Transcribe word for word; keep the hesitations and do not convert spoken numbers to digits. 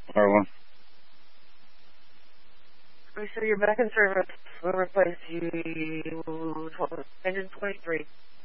R one. We show you're back in service. We'll replace you engine twenty-three.